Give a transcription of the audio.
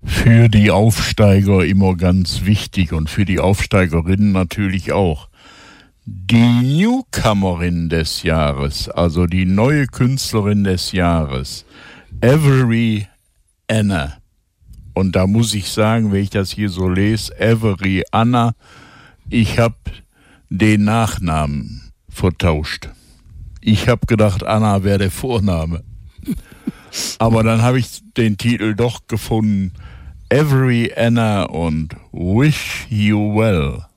Für die Aufsteiger immer ganz wichtig und für die Aufsteigerinnen natürlich auch. Die Newcomerin des Jahres, also die neue Künstlerin des Jahres, Avery Anna. Und da muss ich sagen, wenn ich das hier so lese, Avery Anna, ich habe den Nachnamen vertauscht. Ich habe gedacht, Anna wäre der Vorname. Aber dann habe ich den Titel doch gefunden, Avery Anna und Wish You Well.